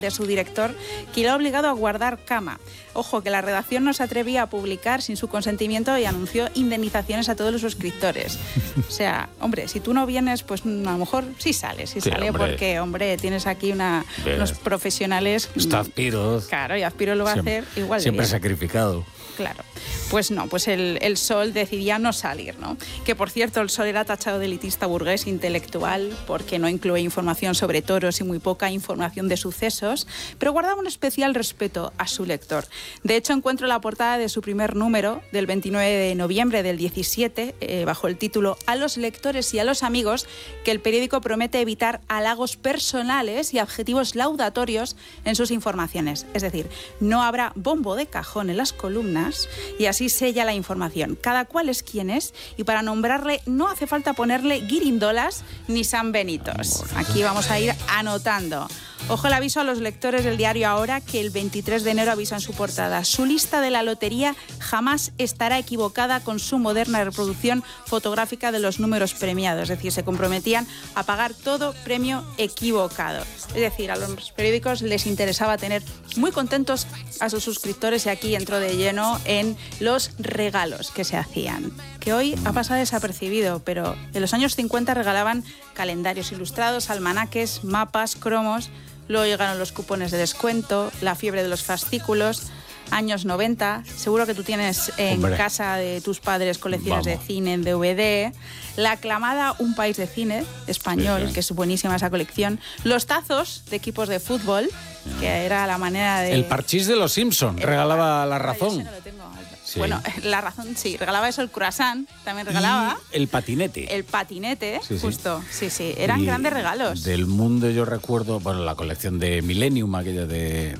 de su director, que le ha obligado a guardar cama. Ojo, que la redacción no se atrevía a publicar sin su consentimiento y anunció indemnizaciones a todos los suscriptores. O sea, hombre, si tú no vienes, pues a lo mejor sí sale, hombre. Porque, hombre, tienes aquí unos profesionales... Está Azpiro. Claro, y Azpiro lo va a hacer igual de siempre bien. Sacrificado. Claro. Pues no, pues el Sol decidía no salir, ¿no? Que, por cierto, el Sol era tachado de elitista burgués intelectual porque no incluye información sobre toros y muy poca información de sucesos, pero guardaba un especial respeto a su lector. De hecho, encuentro la portada de su primer número, del 29 de noviembre del 17, bajo el título «A los lectores y a los amigos», que el periódico promete evitar halagos personales y adjetivos laudatorios en sus informaciones. Es decir, no habrá bombo de cajón en las columnas y así sella la información. Cada cual es quien es y para nombrarle no hace falta ponerle guirindolas ni sanbenitos. Aquí vamos a ir anotando. Ojo el aviso a los lectores del diario Ahora, que el 23 de enero avisa en su portada: su lista de la lotería jamás estará equivocada con su moderna reproducción fotográfica de los números premiados. Es decir, se comprometían a pagar todo premio equivocado. Es decir, a los periódicos les interesaba tener muy contentos a sus suscriptores y aquí entró de lleno en los regalos que se hacían, que hoy ha pasado desapercibido, pero en los años 50 regalaban calendarios ilustrados, almanaques, mapas, cromos. Luego llegaron los cupones de descuento, la fiebre de los fascículos, años 90. Seguro que tú tienes en casa de tus padres colecciones de cine en DVD. La aclamada Un País de Cine español, que es buenísima esa colección. Los tazos de equipos de fútbol, que era la manera de... El parchís de los Simpson regalaba La Razón. Sí. Bueno, La Razón sí, regalaba eso, el croissant también regalaba. Y el patinete. El patinete, justo, sí, eran grandes regalos. Del Mundo yo recuerdo, bueno, la colección de Millennium, aquella de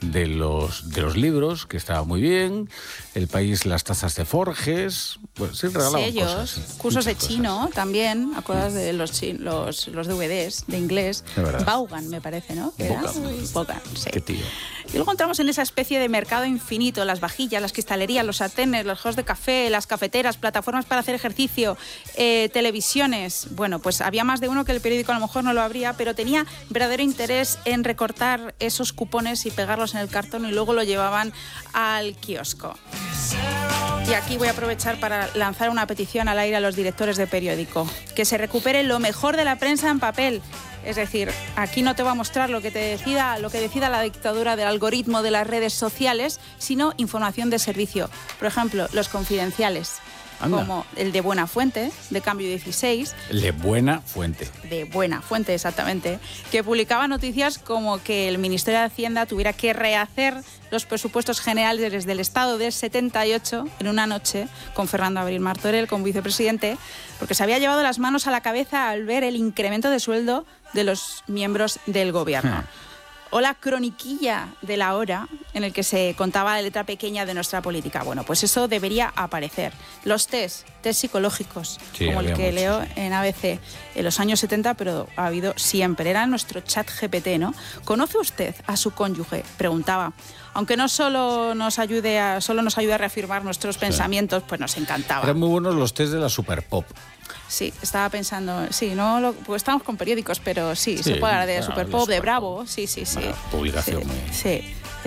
los libros, que estaba muy bien. El País, las tazas de Forges, pues sí regalaban sellos, cosas, cursos de chino también, acuerdas de los DVDs de inglés. Vaughan, me parece, ¿no? Vaughan, sí. Qué tío. Y luego entramos en esa especie de mercado infinito: las vajillas, las cristalerías, los sartenes, los juegos de café, las cafeteras, plataformas para hacer ejercicio, televisiones. Bueno, pues había más de uno que el periódico a lo mejor no lo abría, pero tenía verdadero interés en recortar esos cupones y pegarlos en el cartón y luego lo llevaban al kiosco. Y aquí voy a aprovechar para lanzar una petición al aire a los directores de periódico: que se recupere lo mejor de la prensa en papel. Es decir, aquí no te va a mostrar lo que decida la dictadura del algoritmo de las redes sociales, sino información de servicio. Por ejemplo, los confidenciales. Anda. Como el de Buena Fuente, de Cambio 16. El de Buena Fuente. De Buena Fuente, exactamente. Que publicaba noticias como que el Ministerio de Hacienda tuviera que rehacer los presupuestos generales del Estado del 78 en una noche con Fernando Abril Martorell como vicepresidente, porque se había llevado las manos a la cabeza al ver el incremento de sueldo de los miembros del gobierno. O la croniquilla de La Hora, en el que se contaba la letra pequeña de nuestra política. Bueno, pues eso debería aparecer. Los test psicológicos, como el que leo en ABC en los años 70, pero ha habido siempre. Era nuestro chat GPT, ¿no? ¿Conoce usted a su cónyuge?, preguntaba. Aunque no solo nos ayude a reafirmar nuestros pensamientos, pues nos encantaba. Eran muy buenos los test de la Superpop. Sí, estaba pensando, pues estamos con periódicos, pero se puede hablar de Superpop, de Bravo, sí. Publicación. Sí.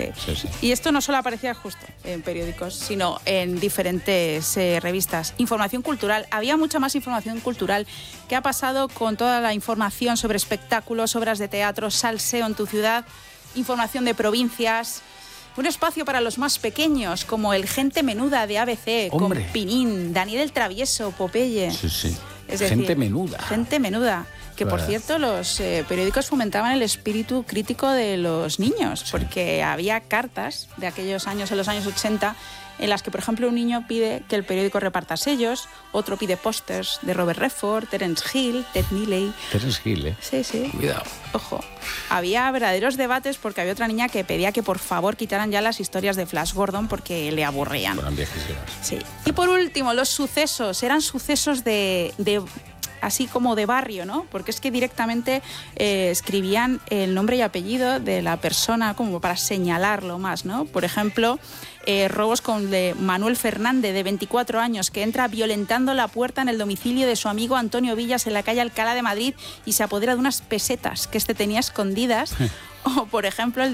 Y esto no solo aparecía justo en periódicos, sino en diferentes revistas. Información cultural. Había mucha más información cultural. ¿Qué ha pasado con toda la información sobre espectáculos, obras de teatro, salseo en tu ciudad? Información de provincias. Un espacio para los más pequeños, como el Gente Menuda de ABC, con Pinín, Daniel el Travieso, Popeye. Sí. Es decir, Gente Menuda. Gente Menuda. Que, por cierto, los periódicos fomentaban el espíritu crítico de los niños, porque había cartas de aquellos años, en los años 80, en las que, por ejemplo, un niño pide que el periódico reparta sellos, otro pide pósters de Robert Redford, Terence Hill, Ted Neeley. Terence Hill, Sí. Cuidado. Ojo. Había verdaderos debates porque había otra niña que pedía que por favor quitaran ya las historias de Flash Gordon porque le aburrían. Sí. Y por último, los sucesos. Eran sucesos de así como de barrio, ¿no? Porque es que directamente escribían el nombre y apellido de la persona como para señalarlo más, ¿no? Por ejemplo, robos con de Manuel Fernández, de 24 años, que entra violentando la puerta en el domicilio de su amigo Antonio Villas en la calle Alcalá de Madrid y se apodera de unas pesetas que tenía escondidas. O, por ejemplo, el